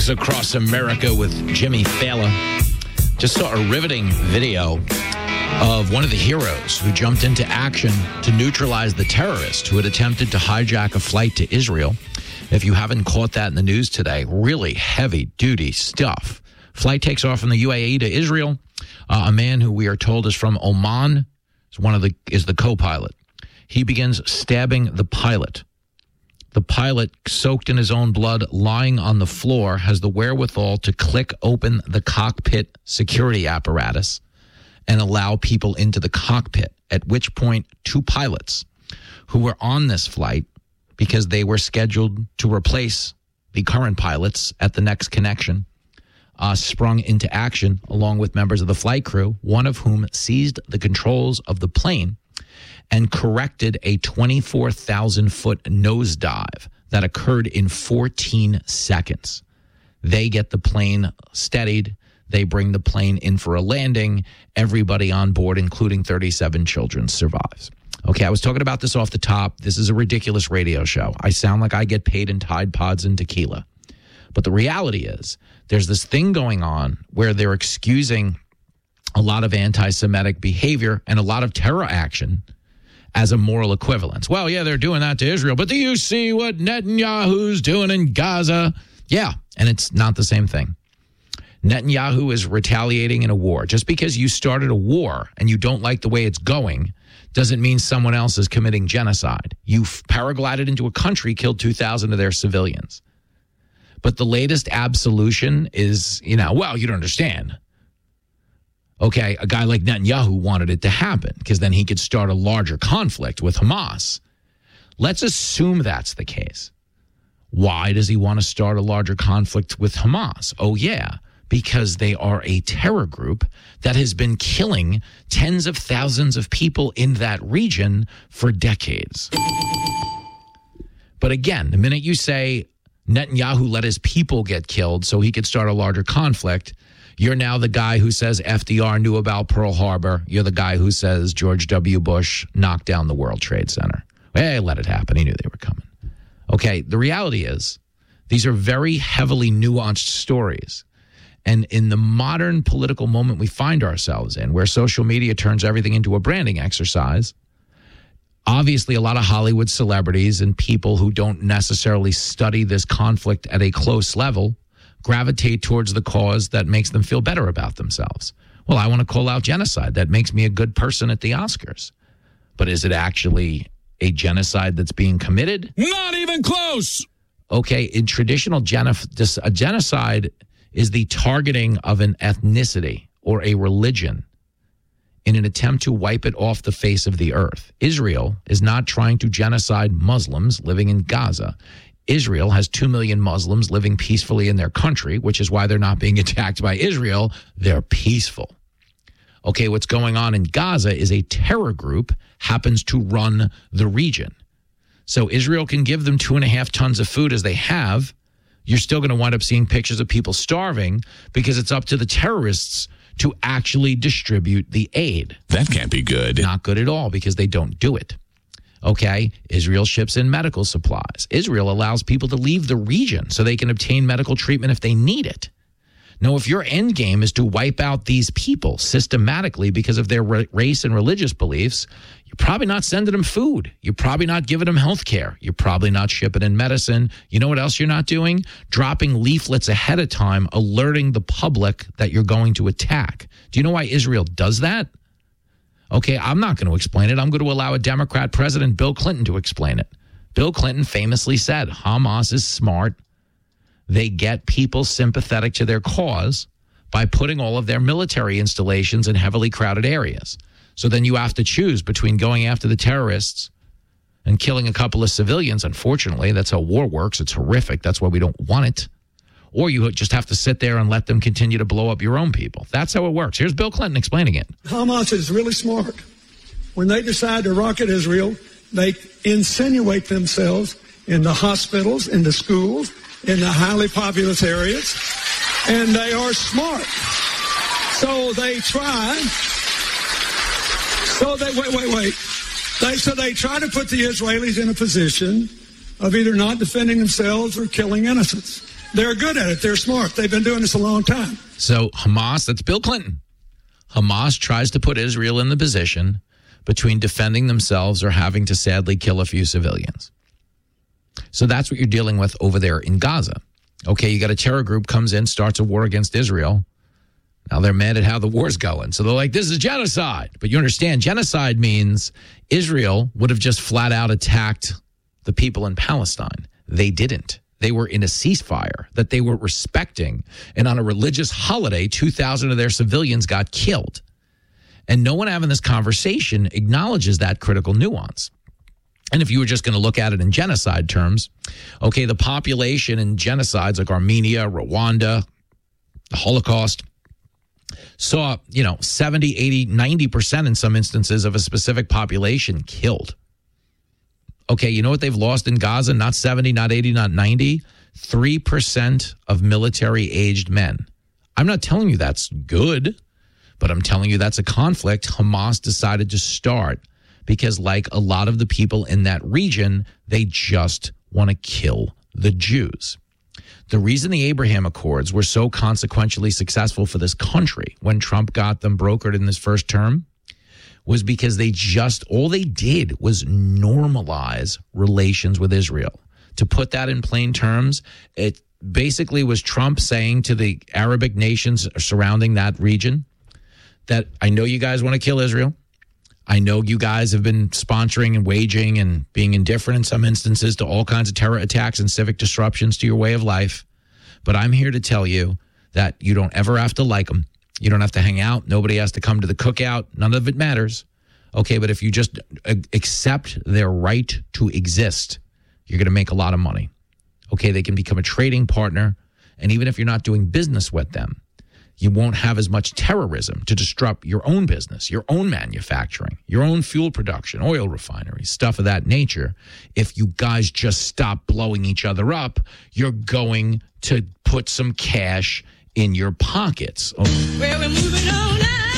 Dogs Across America with Jimmy Fallon. Just saw a riveting video of one of the heroes who jumped into action to neutralize the terrorist who had attempted to hijack a flight to Israel. If you haven't caught that in the news today, really heavy-duty stuff. Flight takes off from the UAE to Israel. A man who we are told is from Oman is the co-pilot. He begins stabbing the pilot. The pilot, soaked in his own blood, lying on the floor, has the wherewithal to click open the cockpit security apparatus and allow people into the cockpit, at which point two pilots who were on this flight because they were scheduled to replace the current pilots at the next connection, sprung into action along with members of the flight crew, one of whom seized the controls of the plane and corrected a 24,000-foot nosedive that occurred in 14 seconds. They get the plane steadied. They bring the plane in for a landing. Everybody on board, including 37 children, survives. Okay, I was talking about this off the top. This is a ridiculous radio show. I sound like I get paid in Tide Pods and tequila. But the reality is there's this thing going on where they're excusing a lot of anti-Semitic behavior and a lot of terror action as a moral equivalence. Well, yeah, they're doing that to Israel, but do you see what Netanyahu's doing in Gaza? Yeah, and it's not the same thing. Netanyahu is retaliating in a war. Just because you started a war and you don't like the way it's going doesn't mean someone else is committing genocide. You paraglided into a country, killed 2,000 of their civilians. But the latest absolution is, you don't understand. Okay, a guy like Netanyahu wanted it to happen because then he could start a larger conflict with Hamas. Let's assume that's the case. Why does he want to start a larger conflict with Hamas? Oh, yeah, because they are a terror group that has been killing tens of thousands of people in that region for decades. But again, the minute you say Netanyahu let his people get killed so he could start a larger conflict, you're now the guy who says FDR knew about Pearl Harbor. You're the guy who says George W. Bush knocked down the World Trade Center. Hey, let it happen. He knew they were coming. Okay, the reality is these are very heavily nuanced stories. And in the modern political moment we find ourselves in, where social media turns everything into a branding exercise, obviously a lot of Hollywood celebrities and people who don't necessarily study this conflict at a close level gravitate towards the cause that makes them feel better about themselves. Well, I want to call out genocide. That makes me a good person at the Oscars. But is it actually a genocide that's being committed? Not even close. Okay, in traditional a genocide is the targeting of an ethnicity or a religion in an attempt to wipe it off the face of the earth. Israel is not trying to genocide Muslims living in Gaza. Israel has 2 million Muslims living peacefully in their country, which is why they're not being attacked by Israel. They're peaceful. Okay, what's going on in Gaza is a terror group happens to run the region. So Israel can give them 2.5 tons of food as they have. You're still going to wind up seeing pictures of people starving because it's up to the terrorists to actually distribute the aid. That can't be good. Not good at all because they don't do it. Okay, Israel ships in medical supplies. Israel allows people to leave the region so they can obtain medical treatment if they need it. Now, if your end game is to wipe out these people systematically because of their race and religious beliefs, you're probably not sending them food. You're probably not giving them health care. You're probably not shipping in medicine. You know what else you're not doing? Dropping leaflets ahead of time, alerting the public that you're going to attack. Do you know why Israel does that? Okay, I'm not going to explain it. I'm going to allow a Democrat president, Bill Clinton, to explain it. Bill Clinton famously said, Hamas is smart. They get people sympathetic to their cause by putting all of their military installations in heavily crowded areas. So then you have to choose between going after the terrorists and killing a couple of civilians. Unfortunately, that's how war works. It's horrific. That's why we don't want it. Or you just have to sit there and let them continue to blow up your own people. That's how it works. Here's Bill Clinton explaining it. Hamas is really smart. When they decide to rocket Israel, they insinuate themselves in the hospitals, in the schools, in the highly populous areas, and they are smart. So they try. So they wait. They try to put the Israelis in a position of either not defending themselves or killing innocents. They're good at it. They're smart. They've been doing this a long time. So Hamas, that's Bill Clinton. Hamas tries to put Israel in the position between defending themselves or having to sadly kill a few civilians. So that's what you're dealing with over there in Gaza. Okay, you got a terror group comes in, starts a war against Israel. Now they're mad at how the war's going. So they're like, this is genocide. But you understand, genocide means Israel would have just flat out attacked the people in Palestine. They didn't. They were in a ceasefire that they were respecting. And on a religious holiday, 2,000 of their civilians got killed. And no one having this conversation acknowledges that critical nuance. And if you were just going to look at it in genocide terms, okay, the population in genocides like Armenia, Rwanda, the Holocaust, saw, 70, 80, 90% in some instances of a specific population killed. Okay, you know what they've lost in Gaza? Not 70, not 80, not 90. 3% of military-aged men. I'm not telling you that's good, but I'm telling you that's a conflict Hamas decided to start because, like a lot of the people in that region, they just want to kill the Jews. The reason the Abraham Accords were so consequentially successful for this country when Trump got them brokered in this first term was because all they did was normalize relations with Israel. To put that in plain terms, it basically was Trump saying to the Arabic nations surrounding that region that I know you guys want to kill Israel. I know you guys have been sponsoring and waging and being indifferent in some instances to all kinds of terror attacks and civic disruptions to your way of life. But I'm here to tell you that you don't ever have to like them. You don't have to hang out. Nobody has to come to the cookout. None of it matters. Okay, but if you just accept their right to exist, you're going to make a lot of money. Okay, they can become a trading partner. And even if you're not doing business with them, you won't have as much terrorism to disrupt your own business, your own manufacturing, your own fuel production, oil refineries, stuff of that nature. If you guys just stop blowing each other up, you're going to put some cash in your pockets. Well, we're moving on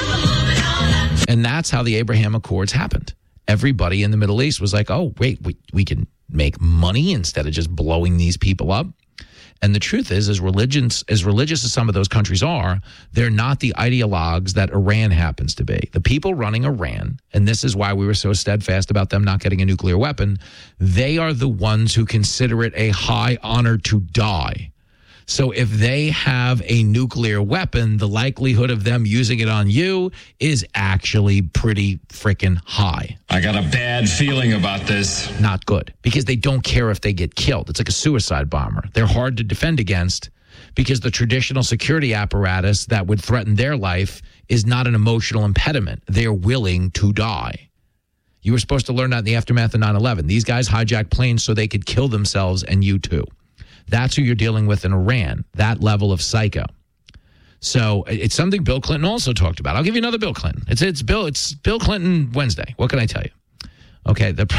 now. And that's how the Abraham Accords happened. Everybody in the Middle East was like, oh, wait, we can make money instead of just blowing these people up. And the truth is, as religious as some of those countries are, they're not the ideologues that Iran happens to be. The people running Iran, and this is why we were so steadfast about them not getting a nuclear weapon, they are the ones who consider it a high honor to die. So if they have a nuclear weapon, the likelihood of them using it on you is actually pretty freaking high. I got a bad feeling about this. Not good, because they don't care if they get killed. It's like a suicide bomber. They're hard to defend against because the traditional security apparatus that would threaten their life is not an emotional impediment. They're willing to die. You were supposed to learn that in the aftermath of 9/11. These guys hijacked planes so they could kill themselves and you too. That's who you're dealing with in Iran, that level of psycho. So it's something Bill Clinton also talked about. I'll give you another Bill Clinton. It's Bill Clinton Wednesday. What can I tell you? Okay, that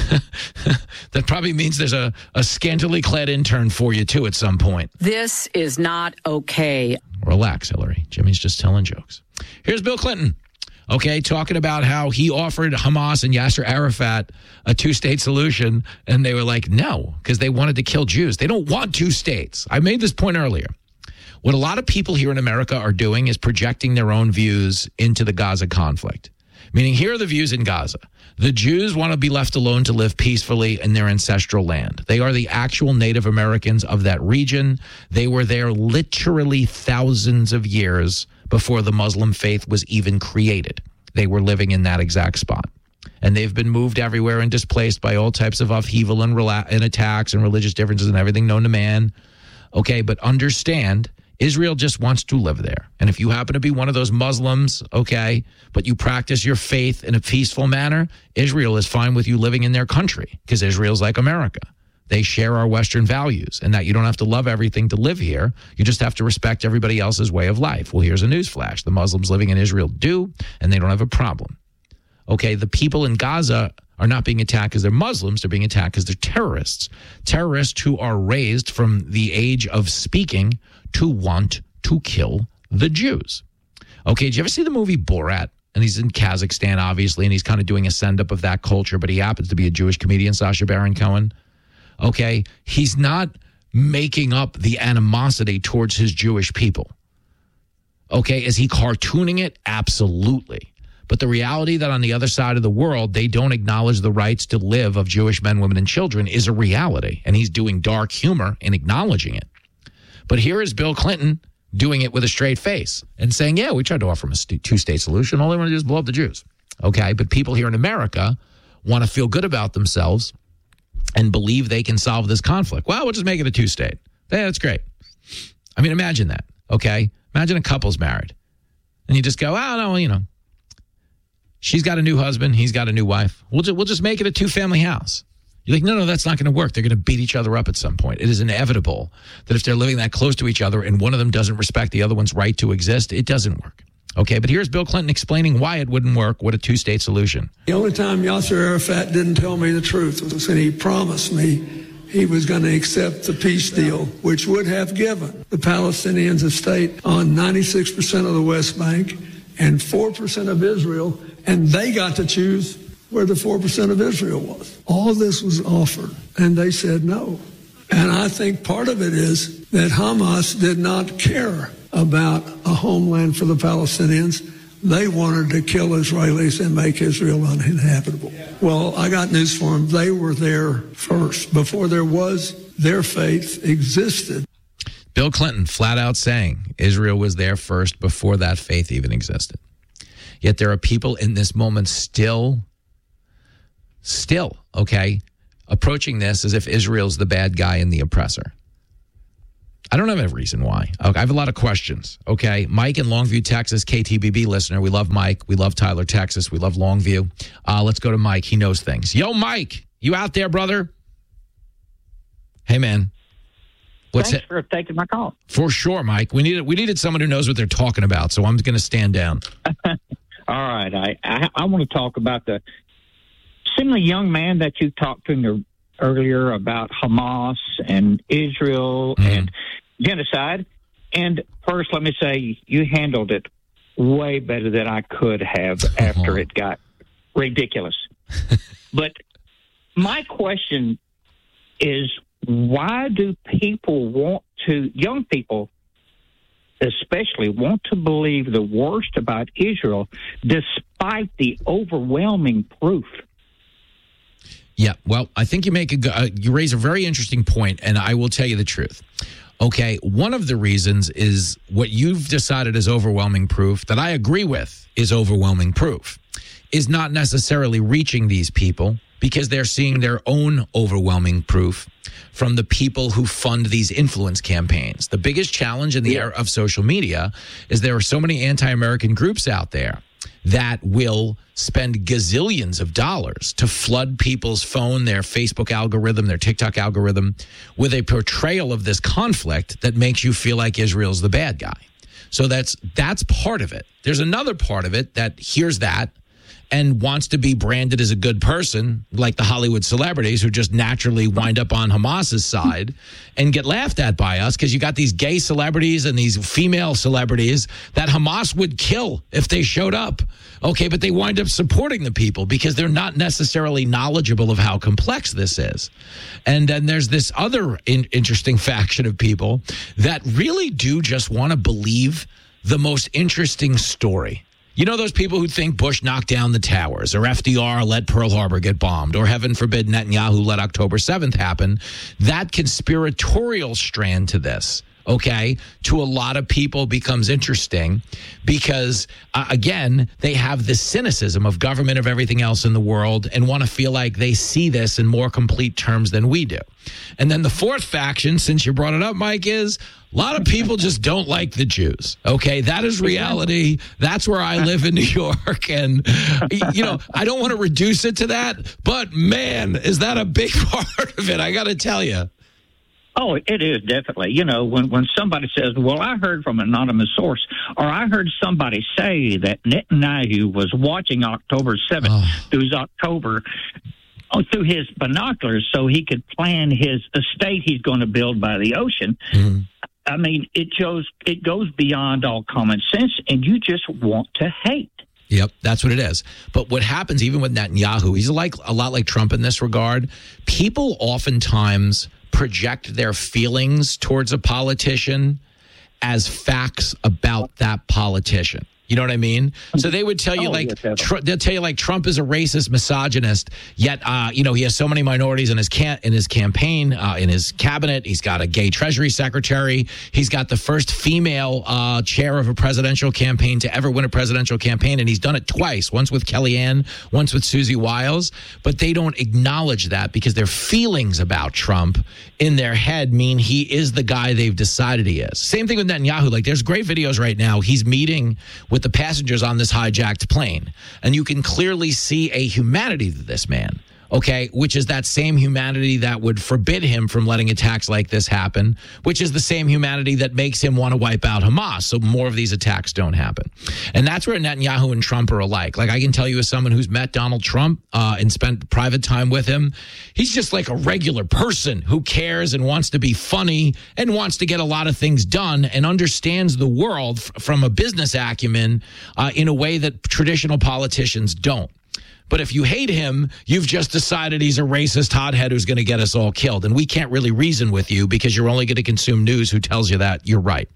probably means there's a scantily clad intern for you, too, at some point. This is not okay. Relax, Hillary. Jimmy's just telling jokes. Here's Bill Clinton. Okay, talking about how he offered Hamas and Yasser Arafat a two-state solution, and they were like, no, because they wanted to kill Jews. They don't want two states. I made this point earlier. What a lot of people here in America are doing is projecting their own views into the Gaza conflict. Meaning, here are the views in Gaza. The Jews want to be left alone to live peacefully in their ancestral land. They are the actual Native Americans of that region. They were there literally thousands of years before the Muslim faith was even created. They were living in that exact spot. And they've been moved everywhere and displaced by all types of upheaval and attacks and religious differences and everything known to man. Okay, but understand, Israel just wants to live there. And if you happen to be one of those Muslims, okay, but you practice your faith in a peaceful manner, Israel is fine with you living in their country because Israel's like America. They share our Western values, and that you don't have to love everything to live here. You just have to respect everybody else's way of life. Well, here's a newsflash. The Muslims living in Israel do, and they don't have a problem. Okay, the people in Gaza are not being attacked because they're Muslims. They're being attacked because they're terrorists. Terrorists who are raised from the age of speaking to want to kill the Jews. Okay, did you ever see the movie Borat? And he's in Kazakhstan, obviously, and he's kind of doing a send-up of that culture, but he happens to be a Jewish comedian, Sacha Baron Cohen. Okay, he's not making up the animosity towards his Jewish people. Okay, is he cartooning it? Absolutely. But the reality that on the other side of the world, they don't acknowledge the rights to live of Jewish men, women, and children is a reality. And he's doing dark humor in acknowledging it. But here is Bill Clinton doing it with a straight face and saying, yeah, we tried to offer him a two-state solution. All they want to do is blow up the Jews. Okay, but people here in America want to feel good about themselves and believe they can solve this conflict. Well, we'll just make it a two-state. Yeah, that's great. I mean, imagine that, okay? Imagine a couple's married. And you just go, oh, no, you know, she's got a new husband, he's got a new wife. We'll just make it a two-family house. You're like, no, that's not going to work. They're going to beat each other up at some point. It is inevitable that if they're living that close to each other and one of them doesn't respect the other one's right to exist, it doesn't work. Okay, but here's Bill Clinton explaining why it wouldn't work with a two-state solution. The only time Yasser Arafat didn't tell me the truth was when he promised me he was going to accept the peace deal, which would have given the Palestinians a state on 96% of the West Bank and 4% of Israel, and they got to choose where the 4% of Israel was. All this was offered, and they said no. And I think part of it is that Hamas did not care about a homeland for the Palestinians. They wanted to kill Israelis and make Israel uninhabitable. Well, I got news for them. They were there first. Before there was, their faith existed. Bill Clinton flat out saying Israel was there first before that faith even existed. Yet there are people in this moment still, okay, approaching this as if Israel's the bad guy and the oppressor. I don't have a reason why. Okay, I have a lot of questions. Okay, Mike in Longview, Texas, KTBB listener. We love Mike. We love Tyler, Texas. We love Longview. Let's go to Mike. He knows things. Yo, Mike, you out there, brother? Hey, man. Thanks for taking my call. For sure, Mike. We needed someone who knows what they're talking about, so I'm going to stand down. All right. I want to talk about the similar young man that you talked to earlier about Hamas and Israel and genocide. And first, let me say, you handled it way better than I could have after it got ridiculous. But my question is, why do young people especially, want to believe the worst about Israel despite the overwhelming proof? Yeah, well, I think you raise a very interesting point, and I will tell you the truth. Okay, one of the reasons is what you've decided is overwhelming proof that I agree with is overwhelming proof is not necessarily reaching these people because they're seeing their own overwhelming proof from the people who fund these influence campaigns. The biggest challenge in the era of social media is there are so many anti-American groups out there that will spend gazillions of dollars to flood people's phone, their Facebook algorithm, their TikTok algorithm, with a portrayal of this conflict that makes you feel like Israel's the bad guy. So that's part of it. There's another part of it that hears that and wants to be branded as a good person, like the Hollywood celebrities who just naturally wind up on Hamas's side and get laughed at by us because you got these gay celebrities and these female celebrities that Hamas would kill if they showed up. Okay, but they wind up supporting the people because they're not necessarily knowledgeable of how complex this is. And then there's this other interesting faction of people that really do just want to believe the most interesting story. You know those people who think Bush knocked down the towers or FDR let Pearl Harbor get bombed or heaven forbid Netanyahu let October 7th happen? That conspiratorial strand to this, okay, to a lot of people becomes interesting because, again, they have this cynicism of government, of everything else in the world and want to feel like they see this in more complete terms than we do. And then the fourth faction, since you brought it up, Mike, is a lot of people just don't like the Jews. Okay, that is reality. That's where I live in New York. And, you know, I don't want to reduce it to that, but man, is that a big part of it? I got to tell you. Oh, it is definitely. You know, when somebody says, well, I heard from an anonymous source, or I heard somebody say that Netanyahu was watching October 7th through his binoculars so he could plan his estate he's going to build by the ocean. Mm-hmm. I mean, it goes beyond all common sense, and you just want to hate. Yep, that's what it is. But what happens even with Netanyahu, he's a lot like Trump in this regard. People oftentimes project their feelings towards a politician as facts about that politician. You know what I mean? So they would tell you they'll tell you like Trump is a racist misogynist, yet he has so many minorities in his campaign, in his cabinet. He's got a gay Treasury secretary. He's got the first female chair of a presidential campaign to ever win a presidential campaign, and he's done it twice, once with Kellyanne, once with Susie Wiles. But they don't acknowledge that because their feelings about Trump in their head mean he is the guy they've decided he is. Same thing with Netanyahu. Like, there's great videos right now. He's meeting with the passengers on this hijacked plane, and you can clearly see a humanity to this man, okay, which is that same humanity that would forbid him from letting attacks like this happen, which is the same humanity that makes him want to wipe out Hamas so more of these attacks don't happen. And that's where Netanyahu and Trump are alike. Like, I can tell you as someone who's met Donald Trump and spent private time with him, he's just like a regular person who cares and wants to be funny and wants to get a lot of things done and understands the world from a business acumen in a way that traditional politicians don't. But if you hate him, you've just decided he's a racist hothead who's going to get us all killed. And we can't really reason with you because you're only going to consume news who tells you that you're right.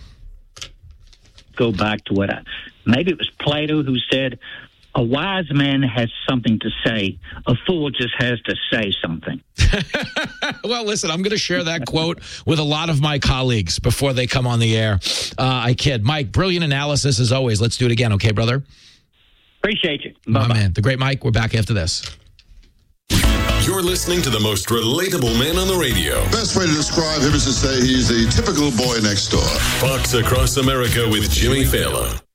Go back to maybe it was Plato who said, a wise man has something to say. A fool just has to say something. Well, listen, I'm going to share that quote with a lot of my colleagues before they come on the air. I kid. Mike, brilliant analysis as always. Let's do it again. Okay, brother? Appreciate you. Bye-bye. My man, the great Mike. We're back after this. You're listening to the most relatable man on the radio. Best way to describe him is to say he's a typical boy next door. Fox Across America with Jimmy Fallon.